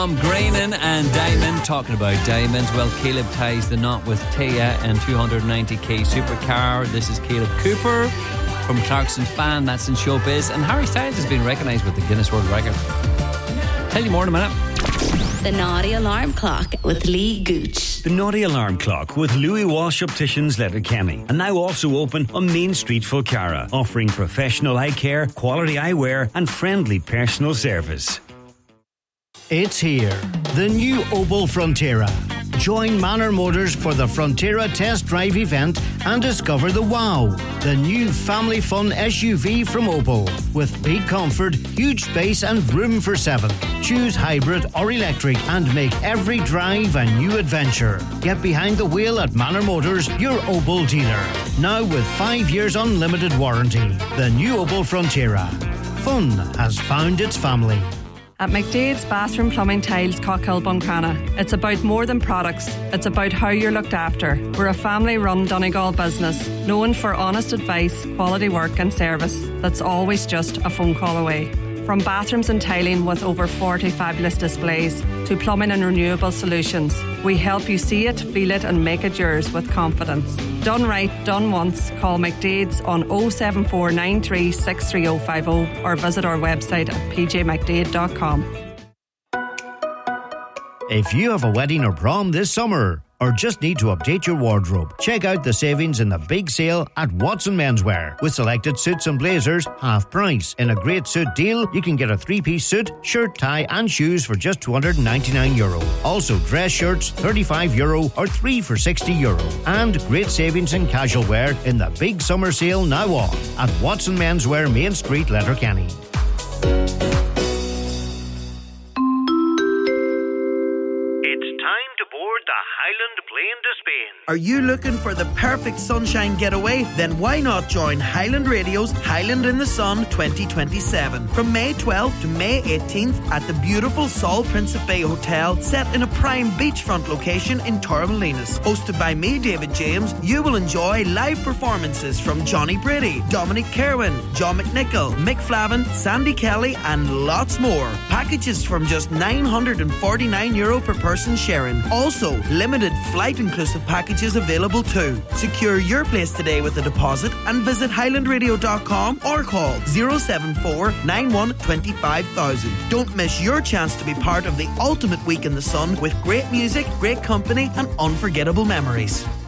Greenan and Diamond, talking about diamonds. Well, Caleb ties the knot with Taya and 290k supercar. This is Caleb Cooper from Clarkson Fan, that's in showbiz. And Harry Styles has been recognised with the Guinness World Record. Tell you more in a minute. The Naughty Alarm Clock with Lee Gooch. The Naughty Alarm Clock with Louis Walsh Opticians Letterkenny. And now also open on Main Street, Fulcara, offering professional eye care, quality eyewear and friendly personal service. It's here, the new Opel Frontera. Join Manor Motors for the Frontera Test Drive event and discover the wow, the new family fun SUV from Opel. With big comfort, huge space and room for 7. Choose hybrid or electric and make every drive a new adventure. Get behind the wheel at Manor Motors, your Opel dealer. Now with 5 years unlimited warranty. The new Opel Frontera. Fun has found its family. At McDade's Bathroom Plumbing Tiles, Cockhill, Buncrana. It's about more than products. It's about how you're looked after. We're a family-run Donegal business, known for honest advice, quality work and service that's always just a phone call away. From bathrooms and tiling with over 40 fabulous displays to plumbing and renewable solutions, we help you see it, feel it and make it yours with confidence. Done right, done once. Call McDade's on 07493 63050 or visit our website at pjmcdade.com. If you have a wedding or prom this summer, or just need to update your wardrobe, check out the savings in the big sale at Watson Menswear. With selected suits and blazers, half price. In a great suit deal, you can get a 3-piece suit, shirt, tie and shoes for just €299. Also dress shirts, €35 or 3 for €60. And great savings in casual wear in the big summer sale now on at Watson Menswear, Main Street, Letterkenny. Highland Plane to Spain. Are you looking for the perfect sunshine getaway? Then why not join Highland Radio's Highland in the Sun 2027 from May 12th to May 18th at the beautiful Sol Principe Hotel, set in a prime beachfront location in Torremolinos. Hosted by me, David James, you will enjoy live performances from Johnny Brady, Dominic Kerwin, John McNichol, Mick Flavin, Sandy Kelly and lots more. Packages from just €949 per person sharing. Also, limited flight inclusive packages available too. Secure your place today with a deposit and visit highlandradio.com or call 074 91 25,000. Don't miss your chance to be part of the ultimate week in the sun with great music, great company and unforgettable memories.